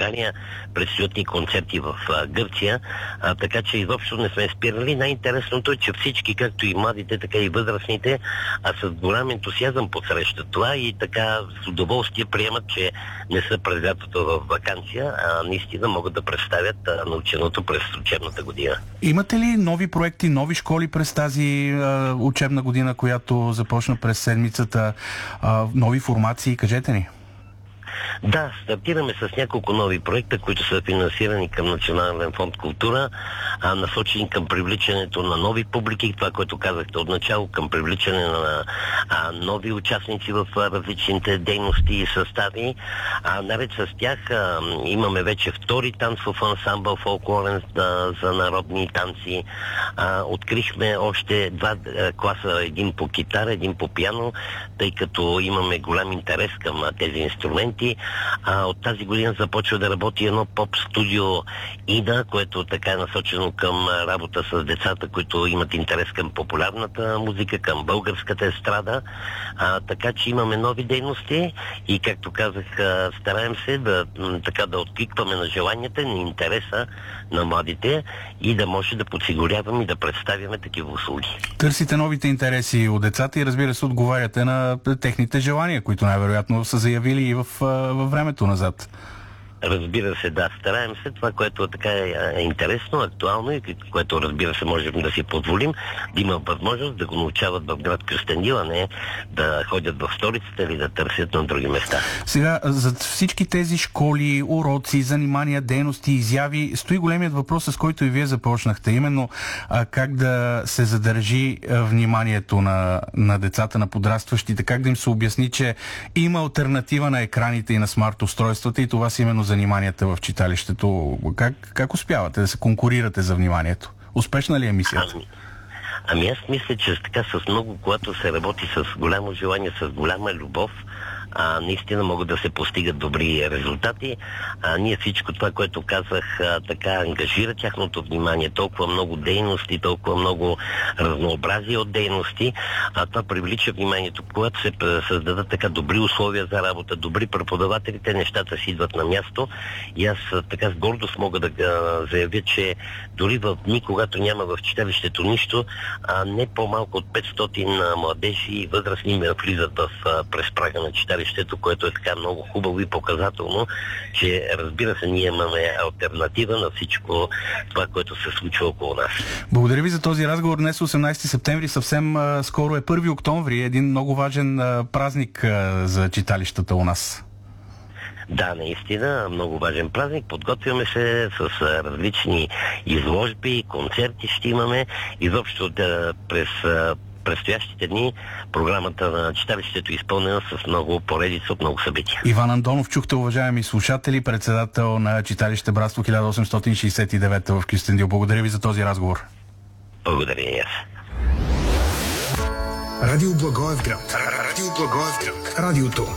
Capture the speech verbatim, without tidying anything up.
България, предстоят ни концерти в а, Гърция, а, така че изобщо не сме спирали. Най-интересното е, че всички, както и младите, така и възрастните, а с голям ентусиазъм посрещат това и така с удоволствие приемат, че не са през лятото в ваканция, а наистина могат да представят а, наученото през учебната година. Имате ли нови проекти, нови школи през тази а, учебна година, която започна през седмицата, а, нови формации? Кажете ни. Да, стартираме с няколко нови проекта, които са финансирани към Национален фонд култура, а, насочени към привличането на нови публики, това, което казахте отначало, към привличане на а, нови участници в а, различните дейности и състави. А, наред с тях а, имаме вече втори танцов ансамбъл фолклорен а, за народни танци. А, открихме още два а, класа, един по китара, един по пиано, тъй като имаме голям интерес към а, тези инструменти. А, от тази година започва да работи едно поп-студио Ида, което така е насочено към работа с децата, които имат интерес към популярната музика, към българската естрада. А, така че имаме нови дейности и, както казах, стараем се да, така, да откликваме на желанията, на интереса на младите и да може да подсигуряваме и да представяме такива услуги. Търсите новите интереси от децата и, разбира се, отговаряте на техните желания, които най-вероятно са заявили и в във времето назад. Разбира се, да. Стараем се това, което така е, е интересно, актуално и което, разбира се, можем да си позволим, да има възможност да го научават в град Кюстендил, а не да ходят в столицата или да търсят на други места. Сега, за всички тези школи, уроци, занимания, дейности, изяви, стои големият въпрос, с който и вие започнахте. Именно а, как да се задържи а, вниманието на, на децата, на подрастващите, как да им се обясни, че има алтернатива на екраните и на смарт устройствата и това са именно заниманията в читалището. Как, как успявате да се конкурирате за вниманието? Успешна ли е мисията? Ами, ами аз мисля, че така с много, когато се работи с голямо желание, с голяма любов, а, наистина могат да се постигат добри резултати. А, ние всичко това, което казах, а, така ангажира тяхното внимание. Толкова много дейности, толкова много разнообразие от дейности, а това привлича вниманието. Когато се създадат така добри условия за работа, добри преподаватели, те нещата си идват на място и аз а, така с гордост мога да а, заявя, че дори в дни, когато няма в читалището нищо, а не по-малко от петстотин младежи и възрастни ме влизат в, а, през прага на читалището, което е така много хубаво и показателно, че, разбира се, ние имаме алтернатива на всичко това, което се случва около нас. Благодаря ви за този разговор. Днес осемнайсети септември, съвсем а, скоро е първи октомври, един много важен а, празник а, за читалищата у нас. Да, наистина, много важен празник. Подготвяме се с а, различни изложби, концерти ще имаме. Изобщо да, през а, предстоящите дни програмата на читалището е изпълнена с много поредица от много събития. Иван Андонов чухте, уважаеми слушатели, председател на читалище Братство хиляда осемстотин шейсет и девета в Кюстендил. Благодаря ви за този разговор. Благодаря и аз. Радио Благоевград. Радио Благоевград. Радиото